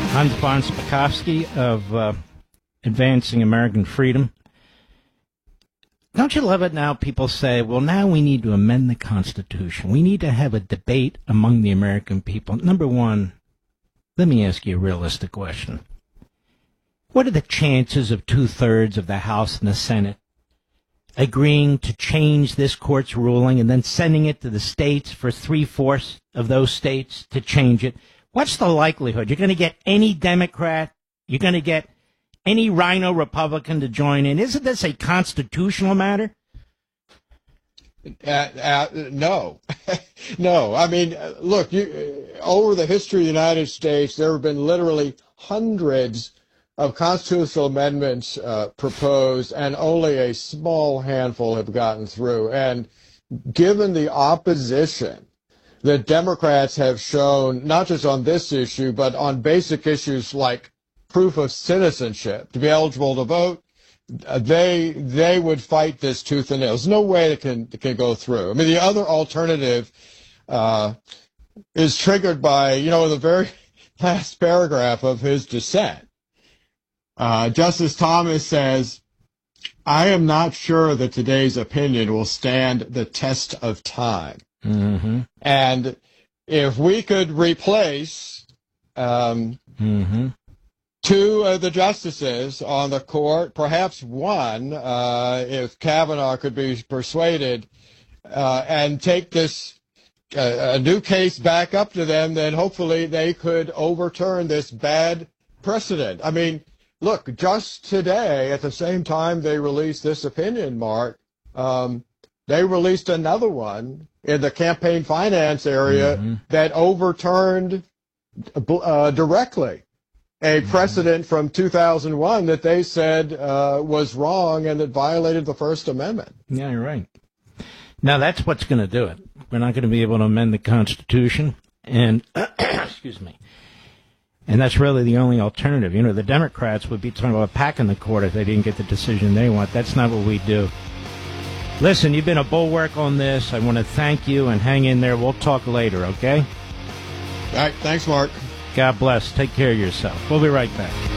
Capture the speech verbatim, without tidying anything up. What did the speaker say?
Hans von Spakovsky of uh, Advancing American Freedom. Don't you love it now? People say, well, now we need to amend the Constitution. We need to have a debate among the American people. Number one, let me ask you a realistic question. What are the chances of two-thirds of the House and the Senate agreeing to change this court's ruling and then sending it to the states for three-fourths of those states to change it? What's the likelihood? You're going to get any Democrat? You're going to get any rhino Republican to join in? Isn't this a constitutional matter? Uh, uh, no. no. I mean, look, you, over the history of the United States, there have been literally hundreds of constitutional amendments uh, proposed, and only a small handful have gotten through. And given the opposition that Democrats have shown, not just on this issue, but on basic issues like proof of citizenship, to be eligible to vote, they they would fight this tooth and nail. There's no way it can it can go through. I mean, the other alternative uh, is triggered by, you know, the very last paragraph of his dissent. Uh, Justice Thomas says, "I am not sure that today's opinion will stand the test of time." Mm-hmm. And if we could replace um, mm-hmm. two of the justices on the court, perhaps one, uh, if Kavanaugh could be persuaded, uh, and take this uh, a new case back up to them, then hopefully they could overturn this bad precedent. I mean, look, just today, at the same time they released this opinion, Mark, um, they released another one in the campaign finance area mm-hmm. that overturned uh, directly a precedent from two thousand one that they said uh, was wrong and that violated the First Amendment. Yeah, you're right. Now, that's what's going to do it. We're not going to be able to amend the Constitution, and excuse me, and that's really the only alternative. You know, the Democrats would be talking about packing the court if they didn't get the decision they want. That's not what we do. Listen, you've been a bulwark on this. I want to thank you, and hang in there. We'll talk later, okay? All right. Thanks, Mark. God bless. Take care of yourself. We'll be right back.